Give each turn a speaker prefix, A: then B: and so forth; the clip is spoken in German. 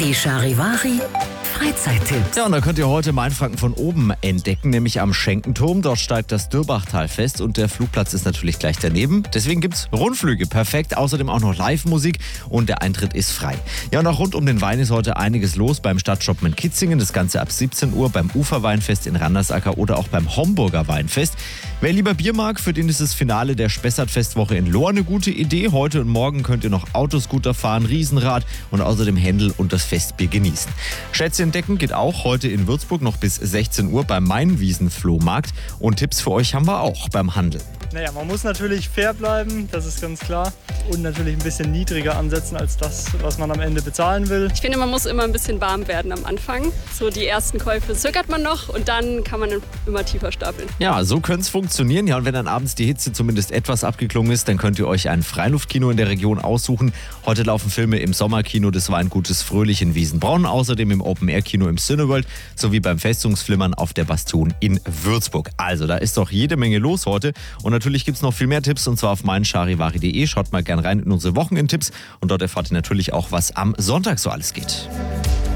A: Die Charivari Freizeittipps.
B: Ja, und da könnt ihr heute Mainfranken von oben entdecken, nämlich am Schenkenturm. Dort steigt das Dürbachtal fest und der Flugplatz ist natürlich gleich daneben. Deswegen gibt's Rundflüge, perfekt. Außerdem auch noch Live-Musik und der Eintritt ist frei. Ja, und auch rund um den Wein ist heute einiges los beim Stadtshoppen in Kitzingen. Das Ganze ab 17 Uhr beim Uferweinfest in Randersacker oder auch beim Homburger Weinfest. Wer lieber Bier mag, für den ist das Finale der Spessart-Festwoche in Lohr eine gute Idee. Heute und morgen könnt ihr noch Autoscooter fahren, Riesenrad und außerdem Händel und das Festbier genießen. Schätze entdecken geht auch heute in Würzburg noch bis 16 Uhr beim Mainwiesen-Flohmarkt. Und Tipps für euch haben wir auch beim Handel.
C: Naja, man muss natürlich fair bleiben, das ist ganz klar. Und natürlich ein bisschen niedriger ansetzen als das, was man am Ende bezahlen will.
D: Ich finde, man muss immer ein bisschen warm werden am Anfang. So die ersten Käufe zögert man noch und dann kann man immer tiefer stapeln.
B: Ja, so könnte es funktionieren. Ja, und wenn dann abends die Hitze zumindest etwas abgeklungen ist, dann könnt ihr euch ein Freiluftkino in der Region aussuchen. Heute laufen Filme im Sommerkino des Weingutes Fröhlich in Wiesenbronn, außerdem im Open-Air-Kino im Cineworld sowie beim Festungsflimmern auf der Bastion in Würzburg. Also, da ist doch jede Menge los heute. Und natürlich gibt es noch viel mehr Tipps und zwar auf meincharivari.de. Schaut mal gern rein in unsere Wochenendtipps und dort erfahrt ihr natürlich auch, was am Sonntag so alles geht.